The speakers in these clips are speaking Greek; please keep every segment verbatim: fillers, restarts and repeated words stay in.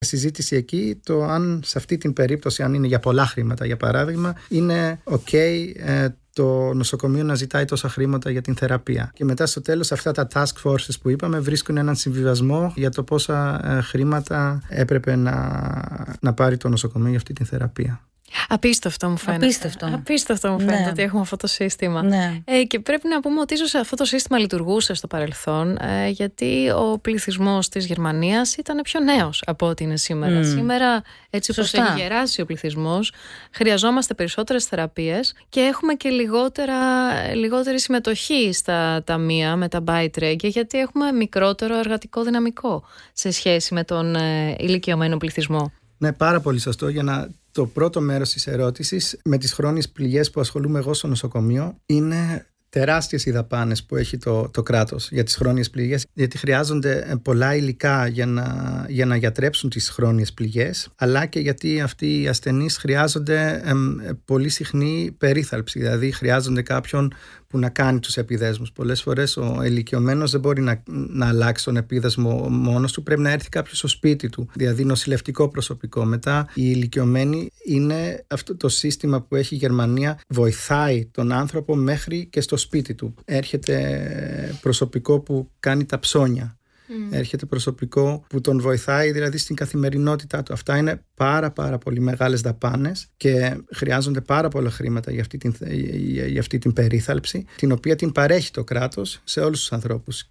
Συζήτηση εκεί το αν σε αυτή την περίπτωση, αν είναι για πολλά χρήματα για παράδειγμα, είναι ok ε, το νοσοκομείο να ζητάει τόσα χρήματα για την θεραπεία. Και μετά στο τέλος αυτά τα task forces που είπαμε βρίσκουν έναν συμβιβασμό για το πόσα ε, χρήματα έπρεπε να, να πάρει το νοσοκομείο για αυτή την θεραπεία. Απίστευτο μου φαίνεται. Απίστευτο, Απίστευτο μου φαίνεται ναι. ότι έχουμε αυτό το σύστημα. Ναι. Ε, και πρέπει να πούμε ότι ίσως αυτό το σύστημα λειτουργούσε στο παρελθόν, ε, γιατί ο πληθυσμός της Γερμανίας ήταν πιο νέος από ό,τι είναι σήμερα. Mm. Σήμερα, έτσι όπως έχει γεράσει ο πληθυσμός, χρειαζόμαστε περισσότερες θεραπείες και έχουμε και λιγότερα, λιγότερη συμμετοχή στα ταμεία με τα Beiträge, γιατί έχουμε μικρότερο εργατικό δυναμικό σε σχέση με τον ε, ηλικιωμένο πληθυσμό. Ναι, πάρα πολύ σωστό. Για να το πρώτο μέρος της ερώτησης, με τις χρόνιες πληγές που ασχολούμαι εγώ στο νοσοκομείο, είναι τεράστιες οι δαπάνες που έχει το, το κράτος για τις χρόνιες πληγές, γιατί χρειάζονται πολλά υλικά για να, για να γιατρέψουν τις χρόνιες πληγές, αλλά και γιατί αυτοί οι ασθενείς χρειάζονται εμ, πολύ συχνή περίθαλψη, δηλαδή χρειάζονται κάποιον που να κάνει τους επιδέσμους. Πολλές φορές ο ηλικιωμένος δεν μπορεί να, να αλλάξει τον επίδεσμο μόνος του, πρέπει να έρθει κάποιος στο σπίτι του, δηλαδή νοσηλευτικό προσωπικό. Μετά οι ηλικιωμένοι είναι αυτό το σύστημα που έχει η Γερμανία, βοηθάει τον άνθρωπο μέχρι και στο σπίτι του. Έρχεται προσωπικό που κάνει τα ψώνια. Mm. Έρχεται προσωπικό που τον βοηθάει δηλαδή στην καθημερινότητά του. Αυτά είναι πάρα πάρα πολύ μεγάλες δαπάνες και χρειάζονται πάρα πολλά χρήματα για αυτή την, για αυτή την περίθαλψη, την οποία την παρέχει το κράτος σε όλους τους ανθρώπους.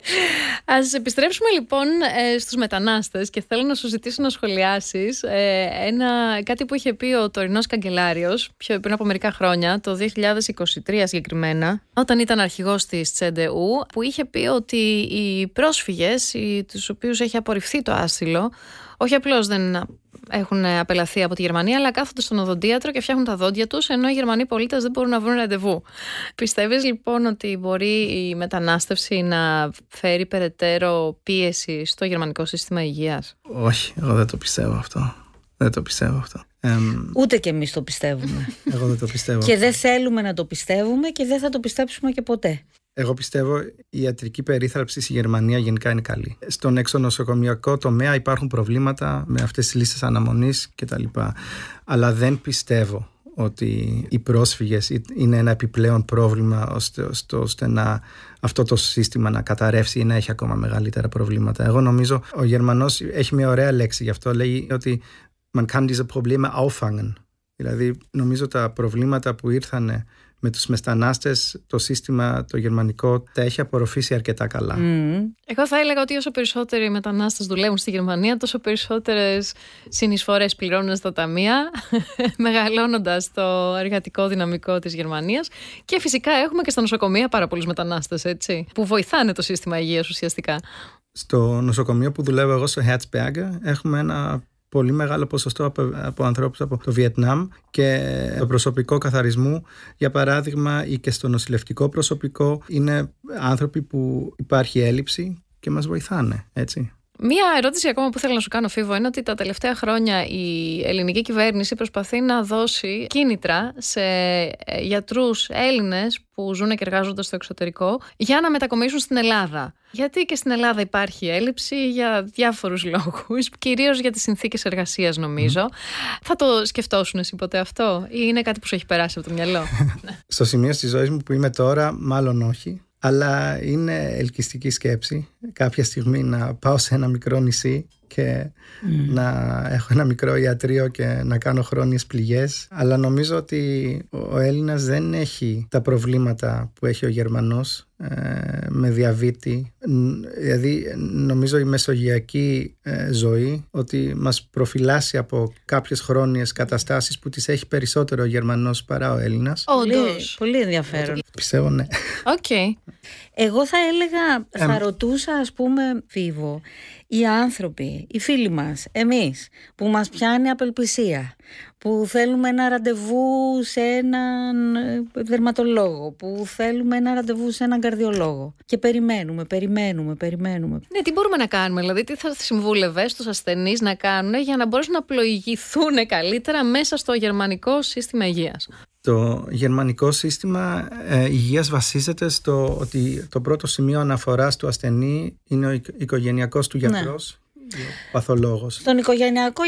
Ας επιστρέψουμε λοιπόν ε, στους μετανάστες και θέλω να σου ζητήσω να σχολιάσεις ε, ένα, κάτι που είχε πει ο τωρινός καγκελάριος πιο, πριν από μερικά χρόνια, το δύο χιλιάδες είκοσι τρία συγκεκριμένα, όταν ήταν αρχηγός της Τσεντεού, που είχε πει ότι οι πρόσφυγες, οι, τους οποίους έχει απορριφθεί το άσυλο, όχι απλώς δεν έχουν απελαθεί από τη Γερμανία, αλλά κάθονται στον οδοντίατρο και φτιάχνουν τα δόντια τους, ενώ οι Γερμανοί πολίτες δεν μπορούν να βρουν ραντεβού. Πιστεύεις λοιπόν ότι μπορεί η μετανάστευση να φέρει περαιτέρω πίεση στο γερμανικό σύστημα υγείας? Όχι, εγώ δεν το πιστεύω αυτό. Δεν το πιστεύω αυτό. Um, Ούτε και εμείς το πιστεύουμε. Εγώ δεν το πιστεύω. Και δεν θέλουμε να το πιστεύουμε και δεν θα το πιστέψουμε και ποτέ. Εγώ πιστεύω η ιατρική περίθαλψη στη Γερμανία γενικά είναι καλή. Στον εξονοσοκομιακό τομέα υπάρχουν προβλήματα με αυτές τις λίστες αναμονής κτλ. Αλλά δεν πιστεύω ότι οι πρόσφυγες είναι ένα επιπλέον πρόβλημα ώστε, ώστε, ώστε να, αυτό το σύστημα να καταρρεύσει ή να έχει ακόμα μεγαλύτερα προβλήματα. Εγώ νομίζω ο Γερμανός έχει μια ωραία λέξη γι' αυτό, λέει ότι man kann diese Probleme auffangen. Δηλαδή νομίζω τα προβλήματα που ήρθαν με τους μετανάστες, το σύστημα το γερμανικό τα έχει απορροφήσει αρκετά καλά. Mm. Εγώ θα έλεγα ότι όσο περισσότεροι μετανάστες δουλεύουν στη Γερμανία, τόσο περισσότερες συνεισφορές πληρώνουν στα ταμεία, μεγαλώνοντας το εργατικό δυναμικό της Γερμανίας. Και φυσικά έχουμε και στα νοσοκομεία πάρα πολλούς μετανάστες, έτσι, που βοηθάνε το σύστημα υγείας ουσιαστικά. Στο νοσοκομείο που δουλεύω εγώ, στο Herzberger, έχουμε ένα πολύ μεγάλο ποσοστό από, από ανθρώπους από το Βιετνάμ και το προσωπικό καθαρισμού, για παράδειγμα, ή και στο νοσηλευτικό προσωπικό, είναι άνθρωποι που υπάρχει έλλειψη και μας βοηθάνε, έτσι. Μία ερώτηση ακόμα που θέλω να σου κάνω, Φίβο, είναι ότι τα τελευταία χρόνια η ελληνική κυβέρνηση προσπαθεί να δώσει κίνητρα σε γιατρούς Έλληνες που ζουν και εργάζονται στο εξωτερικό για να μετακομίσουν στην Ελλάδα. Γιατί και στην Ελλάδα υπάρχει έλλειψη για διάφορους λόγους, κυρίως για τις συνθήκες εργασίας νομίζω. Mm. Θα το σκεφτόσουν εσύ ποτέ αυτό ή είναι κάτι που σου έχει περάσει από το μυαλό? Στο σημείο της ζωής μου που είμαι τώρα, μάλλον όχι. Αλλά είναι ελκυστική σκέψη κάποια στιγμή να πάω σε ένα μικρό νησί και mm. να έχω ένα μικρό ιατρείο και να κάνω χρόνιες πληγές. Αλλά νομίζω ότι ο Έλληνας δεν έχει τα προβλήματα που έχει ο Γερμανός ε, με διαβήτη. Δηλαδή νομίζω η μεσογειακή ε, ζωή ότι μας προφυλάσσει από κάποιες χρόνιες καταστάσεις που τις έχει περισσότερο ο Γερμανός παρά ο Έλληνας. Όντως. Πολύ, πολύ ενδιαφέρον. Πιστεύω ναι. Okay. Εγώ θα έλεγα, θα ε, ρωτούσα ας πούμε, Φίβο, οι άνθρωποι, οι φίλοι μας, εμείς που μας πιάνει απελπισία, που θέλουμε ένα ραντεβού σε έναν δερματολόγο, που θέλουμε ένα ραντεβού σε έναν καρδιολόγο και περιμένουμε, περιμένουμε, περιμένουμε. Ναι, τι μπορούμε να κάνουμε, δηλαδή τι θα συμβούλευες στους ασθενείς να κάνουν για να μπορέσουν να πλοηγηθούν καλύτερα μέσα στο γερμανικό σύστημα υγείας? Το γερμανικό σύστημα ε, υγείας βασίζεται στο ότι το πρώτο σημείο αναφοράς του ασθενή είναι ο οικογενειακός του γιατρός, ναι. Ο παθολόγος. Στον οικογενειακό